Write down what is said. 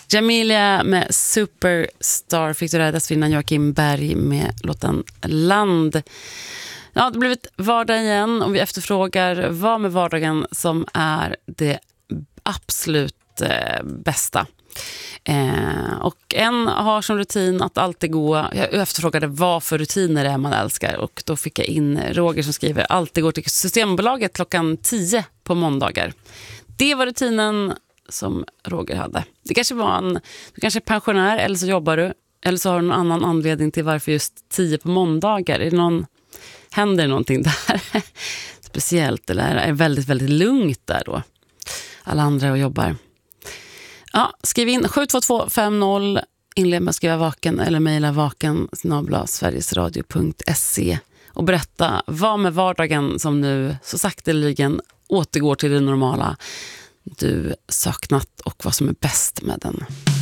Jamilia med Superstar fick du räddas innan Joakim Berg med låten Land. Ja, det har blivit vardag igen och vi efterfrågar vad med vardagen som är det absolut bästa. Och en har som rutin att alltid gå. Jag efterfrågade vad för rutiner det är man älskar, och då fick jag in Roger som skriver alltid går till Systembolaget klockan 10 på måndagar. Det var rutinen som Roger hade. Det kanske var du kanske är pensionär, eller så jobbar du, eller så har du någon annan anledning till varför just 10 på måndagar. Händer det någonting där speciellt, eller är det väldigt, väldigt lugnt där då? Alla andra och jobbar. Ja, skriv in 72250, inled med att skriva vaken eller mejla vaken@sverigesradio.se och berätta vad med vardagen som nu så sakteligen återgår till det normala du saknat och vad som är bäst med den.